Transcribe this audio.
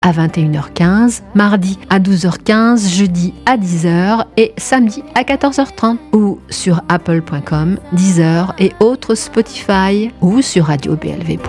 à 21h15, mardi à 12h15, jeudi à 10h et samedi à 14h30 ou sur apple.com, Deezer et autres Spotify ou sur radioblv.fr.